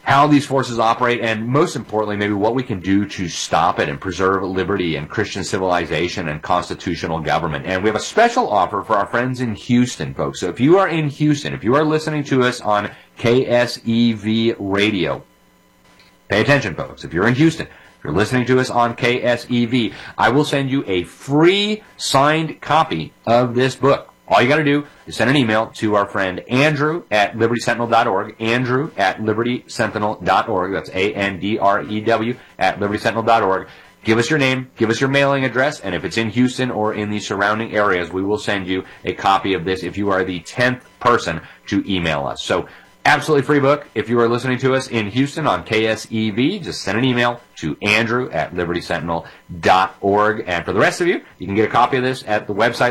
how these forces operate, and most importantly, maybe what we can do to stop it and preserve liberty and Christian civilization and constitutional government. And we have a special offer for our friends in Houston, folks. So if you are in Houston, if you are listening to us on KSEV radio, pay attention, folks. If you're in Houston, if you're listening to us on KSEV, I will send you a free signed copy of this book. All you got to do is send an email to our friend Andrew at LibertySentinel.org, Andrew at LibertySentinel.org. That's ANDREW at LibertySentinel.org. Give us your name, give us your mailing address, and if it's in Houston or in the surrounding areas, we will send you a copy of this if you are the 10th person to email us. So, absolutely free book. If you are listening to us in Houston on KSEV, just send an email to Andrew at LibertySentinel.org. And for the rest of you, you can get a copy of this at the website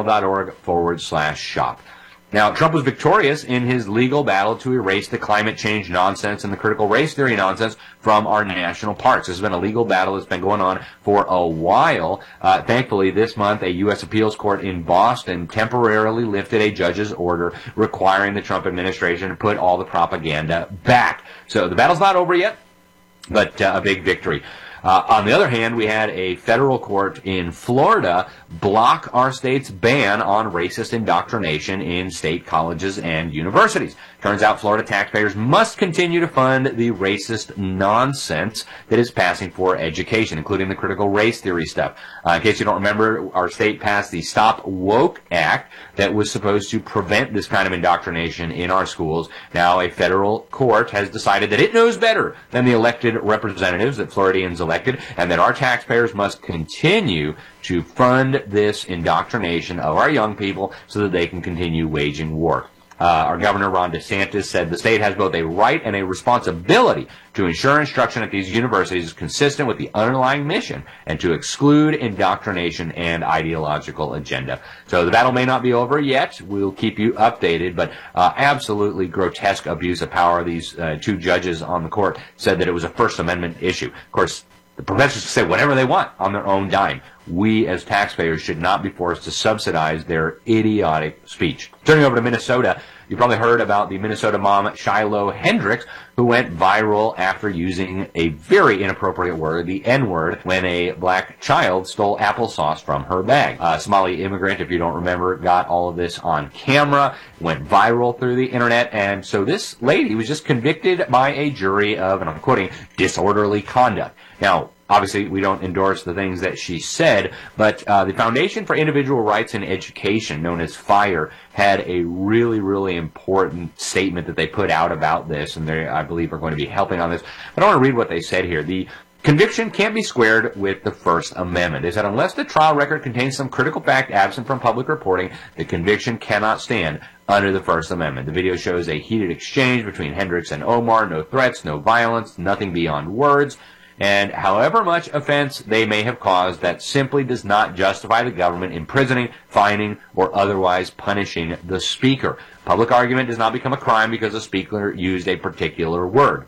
LibertySentinel.org/shop. Now, Trump was victorious in his legal battle to erase the climate change nonsense and the critical race theory nonsense from our national parks. This has been a legal battle that's been going on for a while. Thankfully, this month, a U.S. appeals court in Boston temporarily lifted a judge's order requiring the Trump administration to put all the propaganda back. So the battle's not over yet, but a big victory. On the other hand, we had a federal court in Florida block our state's ban on racist indoctrination in state colleges and universities. Turns out Florida taxpayers must continue to fund the racist nonsense that is passing for education, including the critical race theory stuff. In case you don't remember, our state passed the Stop Woke Act that was supposed to prevent this kind of indoctrination in our schools. Now, a federal court has decided that it knows better than the elected representatives that Floridians elected, and that our taxpayers must continue to fund this indoctrination of our young people so that they can continue waging war. Our governor, Ron DeSantis, said the state has both a right and a responsibility to ensure instruction at these universities is consistent with the underlying mission and to exclude indoctrination and ideological agenda. So the battle may not be over yet. We'll keep you updated, but absolutely grotesque abuse of power. These two judges on the court said that it was a First Amendment issue. Of course, the professors can say whatever they want on their own dime. We as taxpayers should not be forced to subsidize their idiotic speech. Turning over to Minnesota, you probably heard about the Minnesota mom Shiloh Hendricks, who went viral after using a very inappropriate word, the N-word, when a black child stole applesauce from her bag. Somali immigrant, if you don't remember, got all of this on camera, went viral through the internet, and so this lady was just convicted by a jury of, and I'm quoting, disorderly conduct. Now, obviously, we don't endorse the things that she said, but the Foundation for Individual Rights in Education, known as FIRE, had a really, really important statement that they put out about this, and they, I believe, are going to be helping on this. But I want to read what they said here. The conviction can't be squared with the First Amendment. They said, unless the trial record contains some critical fact absent from public reporting, the conviction cannot stand under the First Amendment. The video shows a heated exchange between Hendricks and Omar. No threats, no violence, nothing beyond words. And however much offense they may have caused, that simply does not justify the government imprisoning, fining, or otherwise punishing the speaker. Public argument does not become a crime because the speaker used a particular word.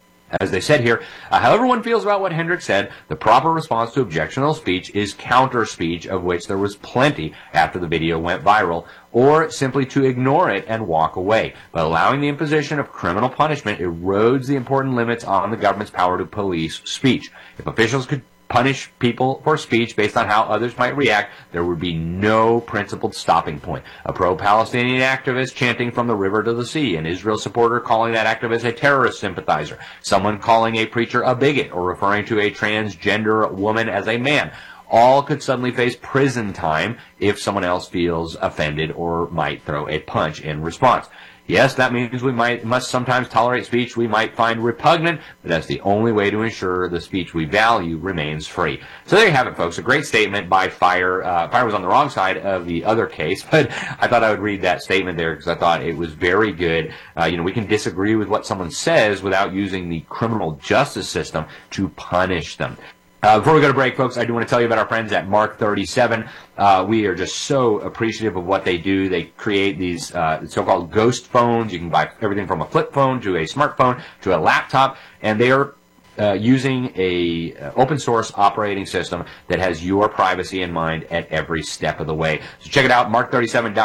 As they said here, however one feels about what Hendricks said, the proper response to objectionable speech is counter speech, of which there was plenty after the video went viral, or simply to ignore it and walk away. But allowing the imposition of criminal punishment erodes the important limits on the government's power to police speech. If officials could punish people for speech based on how others might react, there would be no principled stopping point. A pro-Palestinian activist chanting from the river to the sea, an Israel supporter calling that activist a terrorist sympathizer, someone calling a preacher a bigot or referring to a transgender woman as a man, all could suddenly face prison time if someone else feels offended or might throw a punch in response. Yes, that means we must sometimes tolerate speech we might find repugnant, but that's the only way to ensure the speech we value remains free. So there you have it, folks. A great statement by FIRE. FIRE was on the wrong side of the other case, but I thought I would read that statement there because I thought it was very good. We can disagree with what someone says without using the criminal justice system to punish them. Before we go to break, folks, I do want to tell you about our friends at Mark 37. We are just so appreciative of what they do. They create these so-called ghost phones. You can buy everything from a flip phone to a smartphone to a laptop, and they are using a open source operating system that has your privacy in mind at every step of the way. So check it out,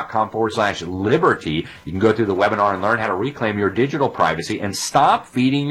mark37.com/liberty. You can go through the webinar and learn how to reclaim your digital privacy and stop feeding